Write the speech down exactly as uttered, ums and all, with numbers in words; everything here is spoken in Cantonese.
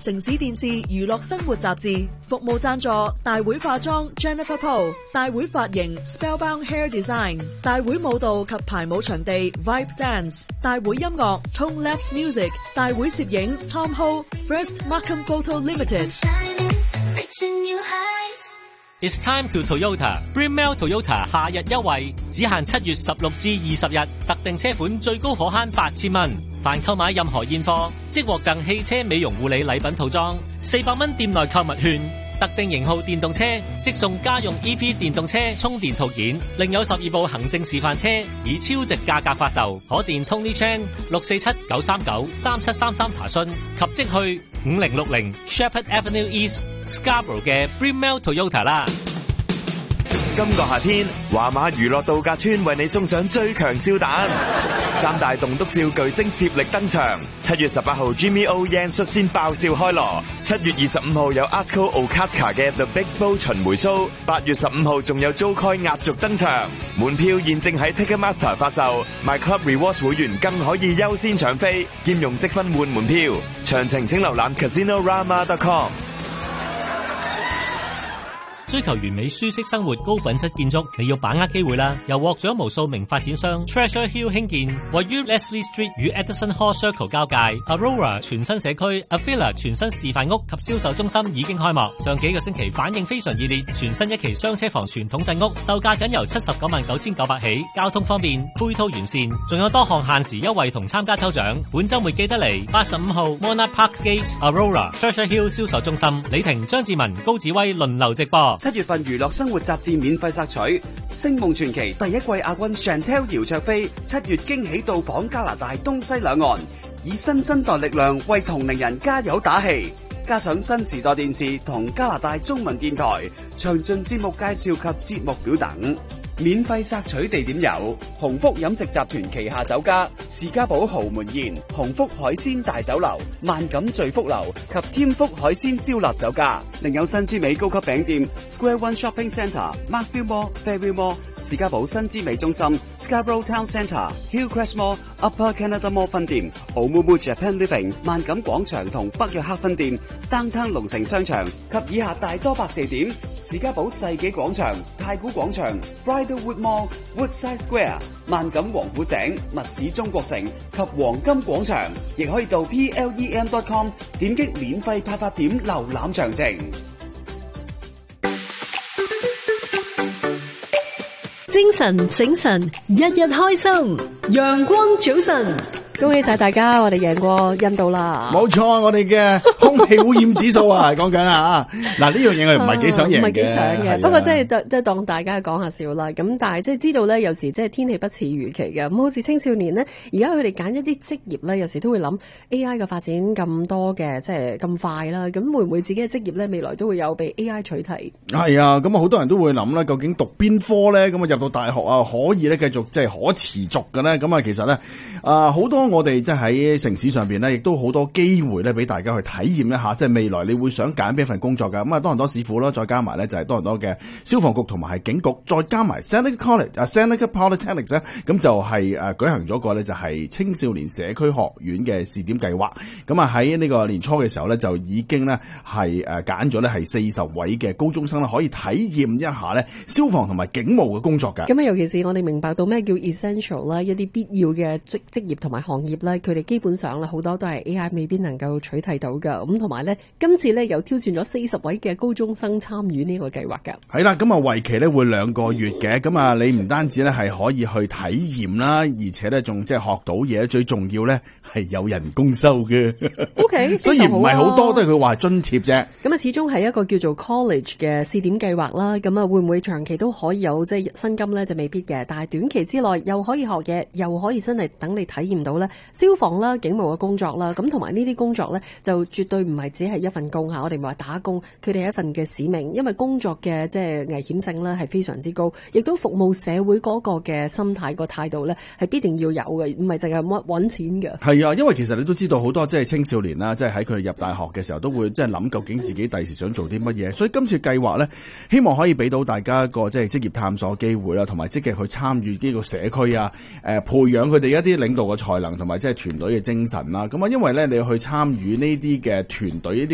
城市電視娛樂生活雜誌。服務贊助大會化妝 Jennifer Poe， 大會髮型 Spellbound Hair Design， 大會舞蹈及排舞場地 Vibe Dance， 大會音樂 Tone Labs Music， 大會攝影 Tom Ho First Markham Photo Limited。It's time to Toyota Brunel Toyota 夏日優惠，只限七月十六至二十日，特定車款最高可慳八千蚊。凡購買任何現貨，即獲贈汽車美容護理禮品套裝，四百蚊店內購物券，特定型號電動車即送家用 E V 電動車充電套件，另有十二部行政示範車以超值價格發售。可電 Tony Chan 六四七九三九三七三三查詢，及即去五零六零 Shepherd Avenue East Scarborough 嘅 Brunel Toyota 啦。 今個夏天，華馬娛樂度假村為你送上最強笑彈，三大棟篤笑巨星接力登場。七月十八號 Jimmy O Yang 率先爆笑開鑼，七月二十五號有 Asko Okazka 嘅 The Big Bowl 巡迴 show， 八月十五號仲有 Joe Coy 壓軸登場。門票現正喺 Ticketmaster 發售 ，My Club Rewards 會員更可以優先搶飛，兼用積分換門票。詳情請瀏覽 Casinorama dot com。 追求完美舒適生活、高品質建築，你要把握機會啦！由獲獎無數名發展商 Treasure Hill 興建，位於 Leslie Street 與 Edison Hall Circle 交界 Aurora 全新社區 Avila 全新示範屋及銷售中心已經開幕。上幾個星期反應非常熱烈，全新一期雙車房傳統鎮屋售價僅由七十九萬九千九百起，交通方便，配套完善，仲有多項限時優惠同參加抽獎。本週末記得嚟八十五號 Monarch Park Gate Aurora Treasure Hill 銷售中心，李婷、張志文、高子威輪流直播。 七月份娛樂生活雜誌免費索取，《星夢傳奇》第一季亞軍 Chantel 姚焯菲七月驚喜到訪加拿大東西兩岸，以新生代力量為同齡人加油打氣。加上新時代電視同加拿大中文電台詳盡節目介紹及節目表等。免費索取地點有鴻福飲食集團旗下酒家士嘉堡豪門宴、鴻福海鮮大酒樓、萬錦聚福樓及添福海鮮燒臘酒家，另有新之美高級餅店 Square One Shopping Centre、Markville Mall、Fairview Mall、士嘉堡新之美中心、Scarborough Town Centre、Hillcrest Mall、Upper Canada Mall 分店、Oumuamua Japan Living、萬錦廣場同北約克分店、Downtown 龍城商場及以下大多白地點：士嘉堡世紀廣場、太古廣場、Bridlewood Mall、Woodside Square、萬錦王府井、密市中國城及黃金廣場，亦可以到 P L E M dot com 點擊免費派發點瀏覽詳情。 精神醒神，日日開心，陽光早晨。恭喜晒大家，我哋贏過印度啦！ 冇錯，我哋嘅空氣污染指數啊，講緊啊，嗱呢樣嘢我哋唔係幾想贏嘅， 唔係幾想嘅。不過即係即係當大家講下笑啦。咁但係即係知道咧，有時即係天氣不似預期嘅。咁好似青少年咧，而家佢哋揀一啲職業咧，有時都會諗 A I 嘅發展咁多嘅，即係咁快啦。咁會唔會自己嘅職業咧，未來都會有被 A I 取替？係啊，咁啊好多人都會諗啦，究竟讀邊科咧？咁啊入到大學啊，可以咧繼續即係可持續嘅咧？咁啊其實咧啊好多。我哋即係喺城市上邊咧，亦都好多機會咧，俾大家去體驗一下，即係未來你會想揀邊份工作噶。咁啊，多倫多市府啦，再加埋咧就係多倫多嘅消防局同埋係警局，再加埋 Seneca College 啊 Seneca Polytechnic 咧，咁就係誒舉行咗個咧就係青少年社區學院嘅試點計劃。咁啊喺呢個年初嘅時候咧，就已經咧係誒揀咗咧係四十位嘅高中生啦，可以體驗一下咧消防同埋警務嘅工作㗎。 咁啊，尤其是我哋明白到咩叫 essential 啦，一啲必要嘅職職業同埋行業咧，佢哋基本上咧好多都係 A I 未必能夠取替到噶。咁同埋咧，今次咧又挑選咗四十位嘅高中生參與呢個計劃噶。 係啦，咁啊為期咧會兩個月嘅。咁啊，你唔單止咧係可以去體驗啦，而且咧仲即係學到嘢，最重要咧係有人工收嘅。 O K， 雖然唔係好多，都係佢話津貼啫。 咁啊，始終係一個叫做 college 嘅試點計劃啦。咁啊，會唔會長期都可以有即係薪金咧？就未必嘅。但係短期之內又可以學嘢，又可以真係等你體驗到咧消防啦、警務嘅工作啦。咁同埋呢啲工作咧，就絕對唔係只係一份工嚇。我哋唔係話打工，佢哋係一份嘅使命，因為工作嘅即係危險性咧係非常之高，亦都服務社會嗰個嘅心態、個態度咧係必定要有嘅，唔係淨係揾揾錢嘅。係啊，因為其實你都知道好多即係青少年啦，即係喺佢入大學嘅時候都會即係諗究竟自己第時想做啲乜嘢，所以今次計劃咧，希望可以俾到大家一個即係職業探索機會啦，同埋積極去參與呢個社區啊，誒培養佢哋一啲領導嘅才能同埋即係團隊嘅精神啦。咁啊，因為咧你去參與呢啲嘅團隊呢啲